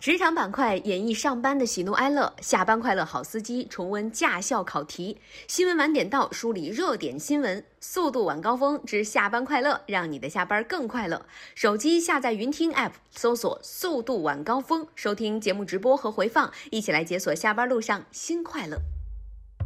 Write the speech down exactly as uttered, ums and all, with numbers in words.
职场板块演绎上班的喜怒哀乐，下班快乐好司机重温驾校考题，新闻晚点到梳理热点新闻，速度晚高峰之下班快乐，让你的下班更快乐。手机下载云听 App， 搜索速度晚高峰，收听节目直播和回放，一起来解锁下班路上新快乐。